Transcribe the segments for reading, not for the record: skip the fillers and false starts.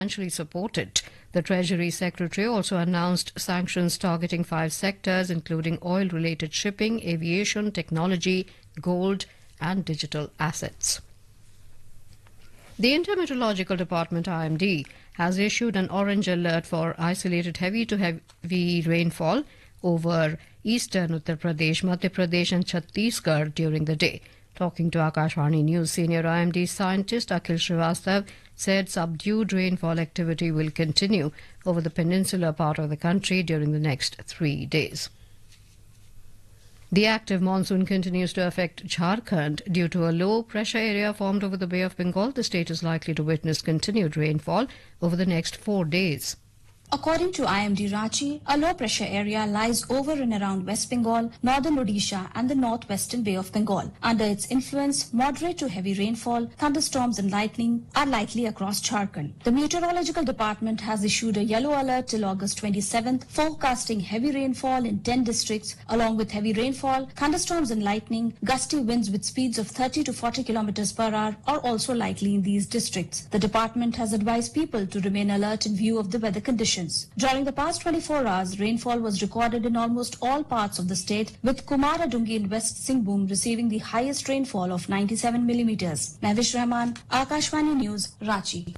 financially support it. The Treasury Secretary also announced sanctions targeting 5 sectors, including oil-related shipping, aviation, technology, gold, and digital assets. The Intermeteorological Department (IMD) has issued an orange alert for isolated heavy to heavy rainfall over eastern Uttar Pradesh, Madhya Pradesh, and Chhattisgarh during the day. Talking to Akashvani News, senior IMD scientist Akhil Srivastav said subdued rainfall activity will continue over the peninsular part of the country during the next 3 days. The active monsoon continues to affect Jharkhand. Due to a low pressure area formed over the Bay of Bengal, the state is likely to witness continued rainfall over the next 4 days. According to IMD Ranchi, a low-pressure area lies over and around West Bengal, northern Odisha and the northwestern Bay of Bengal. Under its influence, moderate to heavy rainfall, thunderstorms and lightning are likely across Jharkhand. The Meteorological Department has issued a yellow alert till August 27th, forecasting heavy rainfall in 10 districts. Along with heavy rainfall, thunderstorms and lightning, gusty winds with speeds of 30 to 40 kilometers per hour are also likely in these districts. The department has advised people to remain alert in view of the weather conditions. During the past 24 hours, rainfall was recorded in almost all parts of the state, with Kumaradungi in West Singhbhum receiving the highest rainfall of 97 millimeters. Mahvish Rahman, Akashvani News, Ranchi.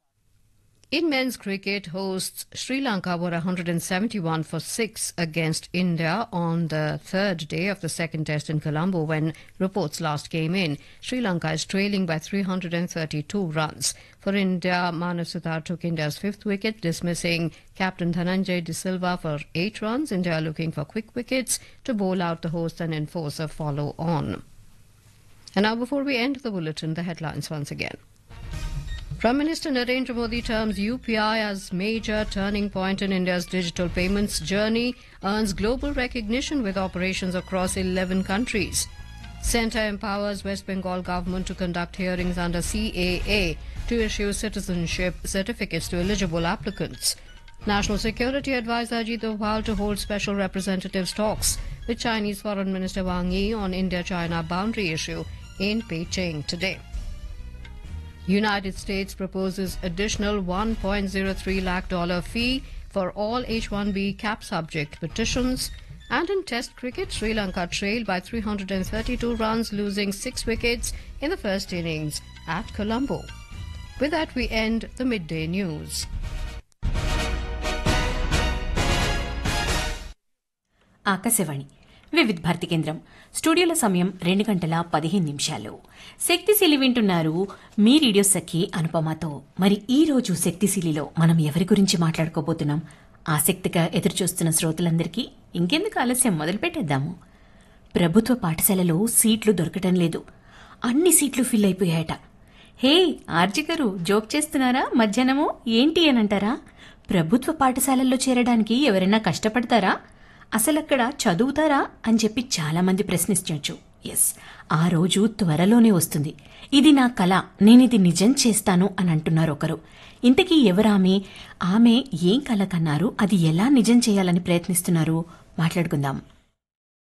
In men's cricket, hosts Sri Lanka were 171 for 6 against India on the third day of the second test in Colombo when reports last came in. Sri Lanka is trailing by 332 runs. For India, Manav Sutar took India's 5th wicket, dismissing captain Dhananjay De Silva for 8 runs. India looking for quick wickets to bowl out the host and enforce a follow-on. And now, before we end the bulletin, the headlines once again. Prime Minister Narendra Modi terms UPI as major turning point in India's digital payments journey, earns global recognition with operations across 11 countries. Centre empowers West Bengal government to conduct hearings under CAA to issue citizenship certificates to eligible applicants. National Security Advisor Ajit Doval to hold special representatives talks with Chinese Foreign Minister Wang Yi on India-China boundary issue in Beijing today. United States proposes additional $1.03 lakh fee for all H-1B cap subject petitions. And in Test cricket, Sri Lanka trailed by 332 runs, losing 6 wickets in the first innings at Colombo. With that, we end the midday news. Akashvani వివిధ భారతి కేంద్రం స్టూడియోల సమయం 2:15 శక్తిశీలి వింటున్నారు మీ radio సఖి అనుపమతో. మరి ఈ రోజు శక్తిశీలిలో మనం ఎవరి గురించి మాట్లాడుకోబోతున్నాం? ఆసక్తిగా ఎదురుచూస్తున్న శ్రోతలందరికీ ఇంకెందుకు ఆలస్యం, మొదలుపెట్టేద్దాము. ప్రభుత్వ పాఠశాలలో సీట్లు దొరకటం లేదు, అన్ని సీట్లు ఫిల్ అయిపోయాయట. హే ఆర్జీ గారు, జోక్ చేస్తున్నారా? మధ్యాహ్నము ఏంటి అని అంటారా? ప్రభుత్వ పాఠశాలల్లో చేరడానికి ఎవరైనా కష్టపడతారా? అసలక్కడ చదువుతారా అని చెప్పి చాలామంది ప్రశ్నించవచ్చు. ఎస్, ఆ రోజు త్వరలోనే వస్తుంది. ఇది నా కల, నేనిది నిజం చేస్తాను అని అంటున్నారు ఒకరు. ఇంతకీ ఎవరామె? ఆమె ఏం కల కన్నారు, అది ఎలా నిజం చేయాలని ప్రయత్నిస్తున్నారు? మాట్లాడుకుందాం.